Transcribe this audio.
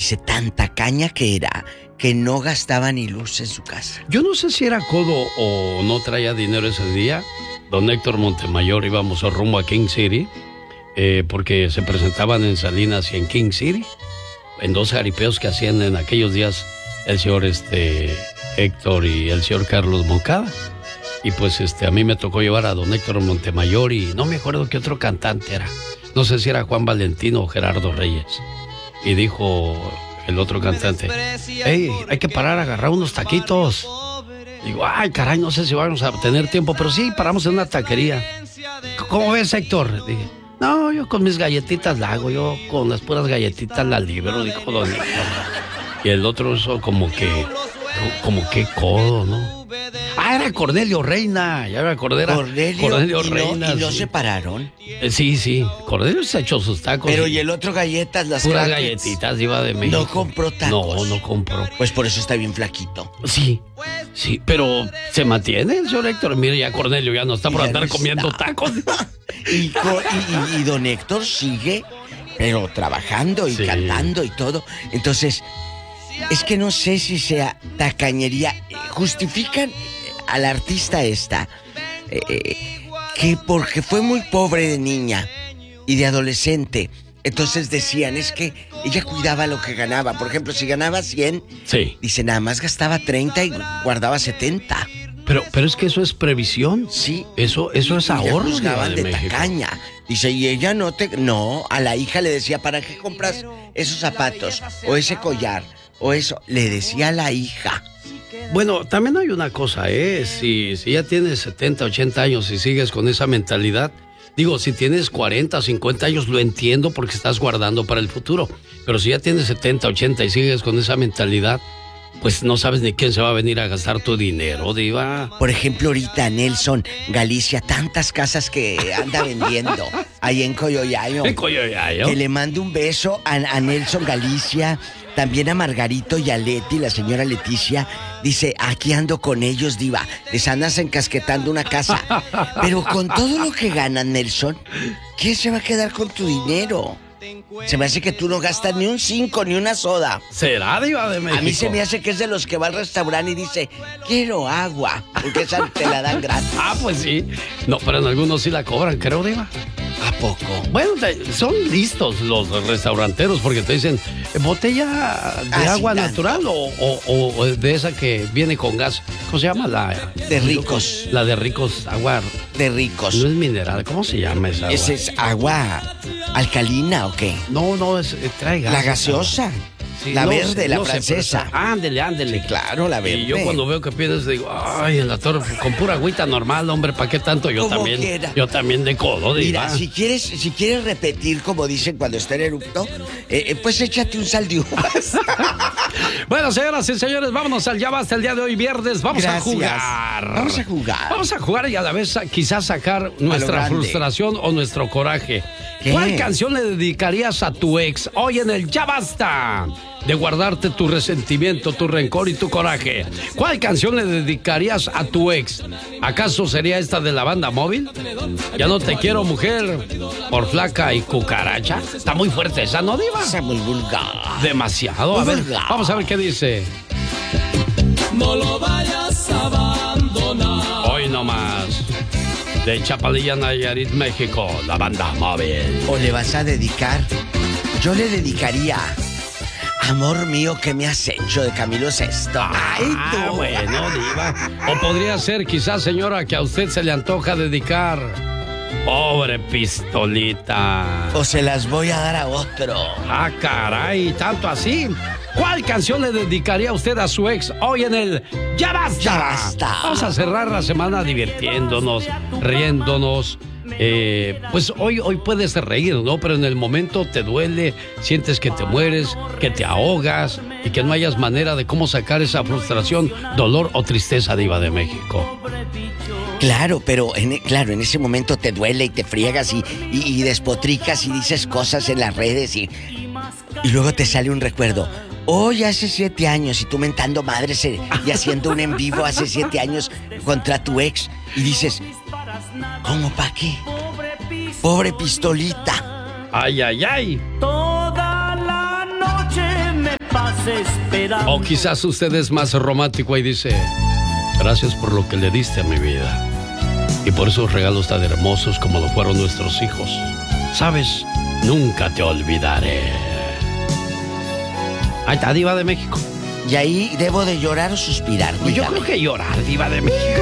dice, tanta caña que era, que no gastaba ni luz en su casa. Yo no sé si era codo o no traía dinero ese día. Don Héctor Montemayor, íbamos a rumbo a King City, porque se presentaban en Salinas y en King City, en 2 jaripeos que hacían en aquellos días el señor Héctor y el señor Carlos Moncada. Y pues a mí me tocó llevar a don Héctor Montemayor y no me acuerdo qué otro cantante era. No sé si era Juan Valentino o Gerardo Reyes. Y dijo el otro cantante, hey, hay que parar a agarrar unos taquitos. Digo, ay, caray, no sé si vamos a tener tiempo, pero sí, paramos en una taquería. ¿Cómo ves, Héctor? Dije, no, yo con mis galletitas la hago, yo con las puras galletitas la libero, dijo don Héctor. Y el otro, eso como que codo, ¿no? Ah, era Cornelio Reina, ya me acordé. Cornelio Reina. ¿Y no se pararon? Sí, Cornelio se echó sus tacos. Pero ¿y el otro galletas, las puras crackers? Galletitas, iba de México. ¿No compró tacos? No compró. Pues por eso está bien flaquito. Sí, pero ¿se mantiene el señor Héctor? Mire, ya Cornelio ya no está por andar comiendo tacos. y don Héctor sigue, pero trabajando y cantando y todo. Entonces, es que no sé si sea tacañería. Justifican al artista que porque fue muy pobre de niña y de adolescente, entonces decían, es que ella cuidaba lo que ganaba. Por ejemplo, si ganaba 100, dice, nada más gastaba 30 y guardaba 70. Pero es que eso es previsión. Sí. Eso es ahorro. Juzgaban de tacaña. Dice, y ella no, a la hija le decía, ¿para qué compras esos zapatos? O ese collar, o eso. Le decía a la hija. Bueno, también hay una cosa, si ya tienes 70, 80 años y sigues con esa mentalidad, digo, si tienes 40, 50 años lo entiendo porque estás guardando para el futuro, pero si ya tienes 70, 80 y sigues con esa mentalidad, pues no sabes ni quién se va a venir a gastar tu dinero, diva. Por ejemplo, ahorita Nelson, Galicia, tantas casas que anda vendiendo ahí en Coyoyayo. En Coyoyayo. Que le mando un beso a Nelson Galicia, también a Margarito y a Leti, la señora Leticia. Dice, aquí ando con ellos, diva. Les andas encasquetando una casa. Pero con todo lo que ganan, Nelson, ¿quién se va a quedar con tu dinero? Se me hace que tú no gastas ni un 5 ni una soda. ¿Será, diva de México? A mí se me hace que es de los que va al restaurante y dice, quiero agua, porque esa te la dan gratis. Pues sí. No, pero en algunos sí la cobran, creo, diva. ¿A poco? Bueno, son listos los restauranteros porque te dicen, ¿botella de agua natural o de esa que viene con gas? ¿Cómo se llama? La de ricos. La de ricos, agua. De ricos. No es mineral, ¿cómo se llama esa agua? ¿Esa es agua alcalina o qué? No, trae gas. La gaseosa. Sí, la verde, la francesa. Ándele. Claro, la verde. Y yo cuando veo que pides digo, ay, en la torre, con pura agüita normal, hombre, ¿para qué tanto? Yo también de codo, diva. Mira, si quieres repetir como dicen cuando está en erupto, pues échate un sal de uvas. Bueno, señoras y señores, vámonos al Ya Basta el día de hoy, viernes. Vamos a jugar. Vamos a jugar y a la vez quizás sacar nuestra frustración o nuestro coraje. ¿Qué? ¿Cuál canción le dedicarías a tu ex hoy en el Ya Basta de guardarte tu resentimiento, tu rencor y tu coraje? ¿Cuál canción le dedicarías a tu ex? ¿Acaso sería esta de la Banda Móvil? Ya no te quiero, mujer, por flaca y cucaracha. Está muy fuerte esa, ¿no, diva? Está muy vulgar. Demasiado. A ver, vamos a ver qué dice. No lo vayas a abandonar. Hoy nomás. De Chapalilla, Nayarit, México, la Banda Móvil. ¿O le vas a dedicar? Yo le dedicaría Amor mío, ¿qué me has hecho? De Camilo Sesto. ¡Ay, tú! Bueno, diva. O podría ser, quizás, señora, que a usted se le antoja dedicar Pobre Pistolita. O se las voy a dar a otro. Ah, caray, ¿tanto así? ¿Cuál canción le dedicaría usted a su ex hoy en el Ya Basta? Ya Basta. Vamos a cerrar la semana divirtiéndonos, riéndonos. Pues hoy puedes reír, ¿no? Pero en el momento te duele, sientes que te mueres, que te ahogas y que no hayas manera de cómo sacar esa frustración, dolor o tristeza, diva de México. Claro, pero en ese momento te duele y te friegas y despotricas y dices cosas en las redes y luego te sale un recuerdo. Hoy hace 7 años y tú mentando madres y haciendo un en vivo hace 7 años contra tu ex y dices, ¿cómo pa' qué? Pobre Pistolita. Ay, ay, ay. Toda la noche me O quizás usted es más romántico y dice, gracias por lo que le diste a mi vida. Y por esos regalos tan hermosos como lo fueron nuestros hijos. ¿Sabes? Nunca te olvidaré. Ahí está, Diva de México. Y ahí debo de llorar o suspirar. Pues yo dígame. creo que llorar, Diva de México.